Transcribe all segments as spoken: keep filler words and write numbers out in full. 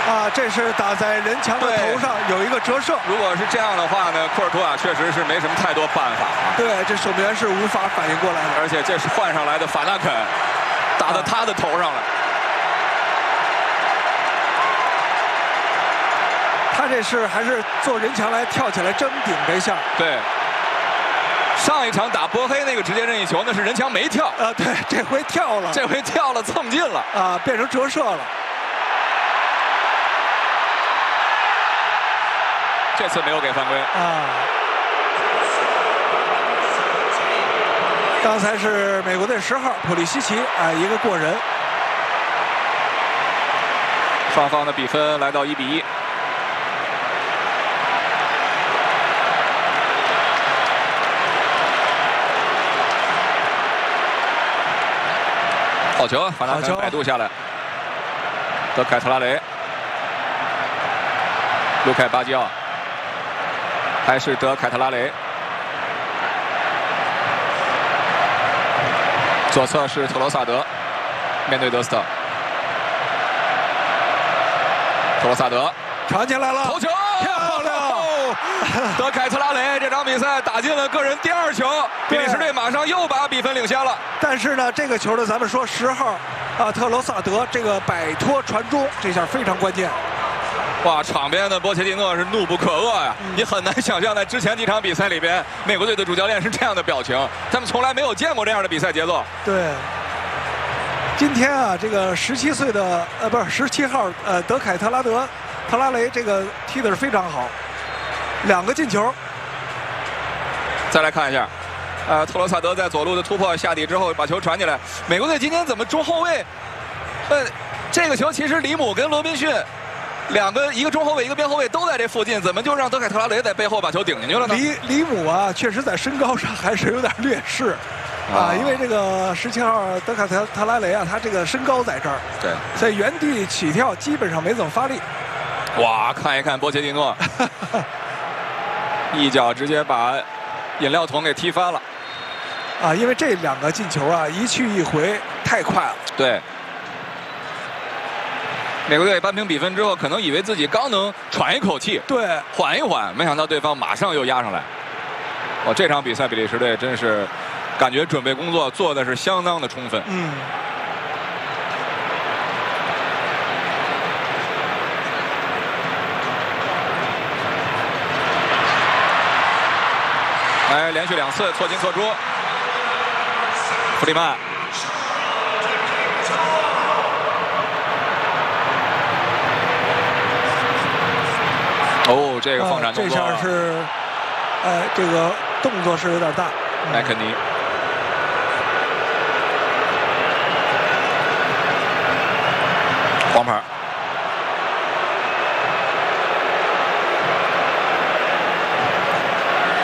啊，这是打在人墙的头上，有一个折射。 如果是这样的话呢，库尔图瓦确实是没什么太多办法。 对，这守门员是无法反应过来的。 而且这是换上来的法纳肯，打到他的头上了。 他这是还是做人墙来跳起来争顶这一下。 对。上一场打波黑那个直接任意球，那是人墙没跳。 啊，对，这回跳了。 这回跳了，蹭进了。 啊，变成折射了。 这次没有给犯规。 啊。刚才是美国队十号普利西奇啊，一个过人。 双方的比分来到一比一。好球，法纳肯摆渡下来，德凯特拉雷，卢凯巴基奥，还是德凯特拉雷，左侧是特罗萨德，面对德斯特，特罗萨德传进来了， 头球， 漂亮！ 德凯特拉雷这场比赛打进了个人第二球，比利时队马上又把比分领先了。 但是呢，这个球呢，咱们说十号啊，特罗萨德这个摆脱传中，这下非常关键。 哇，场边的波切蒂诺是怒不可遏呀！嗯、你很难想象，在之前几场比赛里边，美国队的主教练是这样的表情，他们从来没有见过这样的比赛节奏。 对。今天啊，这个十七岁的呃，不是十七号呃，德凯特拉德特拉雷这个踢的是非常好，两个进球。 再来看一下。呃，特罗萨德在左路的突破下底之后，把球传进来。美国队今天怎么中后卫？呃，这个球其实里姆跟罗宾逊两个，一个中后卫，一个边后卫都在这附近，怎么就让德凯特拉雷在背后把球顶进去了呢？ 里里姆啊，确实在身高上还是有点劣势啊，因为这个十七号德凯特特拉雷啊，他这个身高在这儿， 对， 在原地起跳基本上没怎么发力。 哇，看一看波切蒂诺，一脚直接把饮料桶给踢翻了。 啊，因为这两个进球啊，一去一回太快了。 对，美国队扳平比分之后，可能以为自己刚能喘一口气， 对， 缓一缓，没想到对方马上又压上来。哦，这场比赛比利时队真是感觉准备工作做的是相当的充分。 嗯。 来，连续两次错进错出。弗里曼，哦，这个放闪动作， 这下是，呃，这个动作是有点大。 麦肯尼，黄牌。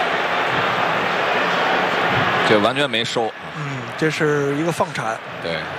这完全没收。 嗯，这是一个放铲。 对。